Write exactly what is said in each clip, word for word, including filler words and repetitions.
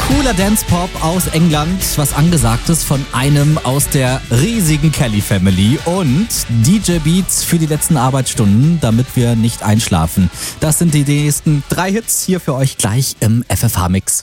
Cooler Dance-Pop aus England, was angesagt ist von einem aus der riesigen Kelly Family und D J Beats für die letzten Arbeitsstunden, damit wir nicht einschlafen. Das sind die nächsten drei Hits hier für euch gleich im F F H-Mix.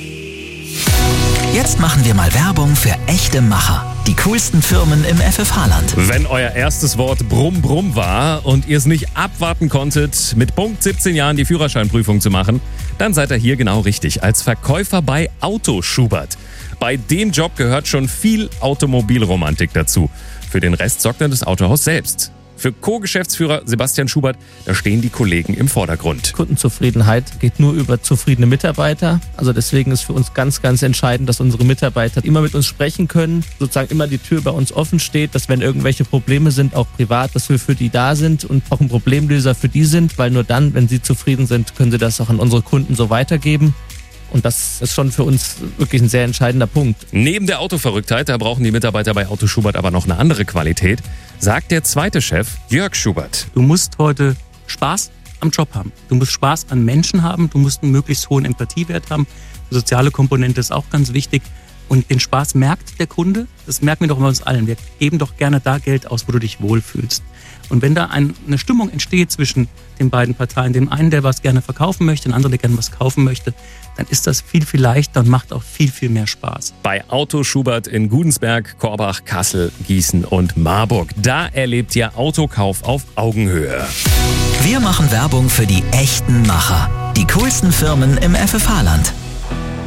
Jetzt machen wir mal Werbung für echte Macher. Die coolsten Firmen im F F H-Land. Wenn euer erstes Wort Brumm Brumm war und ihr es nicht abwarten konntet, mit Punkt siebzehn Jahren die Führerscheinprüfung zu machen, dann seid ihr hier genau richtig, als Verkäufer bei Auto Schubert. Bei dem Job gehört schon viel Automobilromantik dazu. Für den Rest sorgt dann das Autohaus selbst. Für Co-Geschäftsführer Sebastian Schubert, da stehen die Kollegen im Vordergrund. Kundenzufriedenheit geht nur über zufriedene Mitarbeiter. Also deswegen ist für uns ganz, ganz entscheidend, dass unsere Mitarbeiter immer mit uns sprechen können, sozusagen immer die Tür bei uns offen steht, dass wenn irgendwelche Probleme sind, auch privat, dass wir für die da sind und auch ein Problemlöser für die sind, weil nur dann, wenn sie zufrieden sind, können sie das auch an unsere Kunden so weitergeben. Und das ist schon für uns wirklich ein sehr entscheidender Punkt. Neben der Autoverrücktheit, da brauchen die Mitarbeiter bei Auto Schubert aber noch eine andere Qualität, sagt der zweite Chef, Jörg Schubert. Du musst heute Spaß am Job haben. Du musst Spaß an Menschen haben. Du musst einen möglichst hohen Empathiewert haben. Die soziale Komponente ist auch ganz wichtig. Und den Spaß merkt der Kunde. Das merken wir doch bei uns allen. Wir geben doch gerne da Geld aus, wo du dich wohlfühlst. Und wenn da ein, eine Stimmung entsteht zwischen den beiden Parteien, dem einen, der was gerne verkaufen möchte, dem anderen, der gerne was kaufen möchte, dann ist das viel, viel leichter und macht auch viel, viel mehr Spaß. Bei Auto Schubert in Gudensberg, Korbach, Kassel, Gießen und Marburg. Da erlebt ihr Autokauf auf Augenhöhe. Wir machen Werbung für die echten Macher. Die coolsten Firmen im F F H-Land.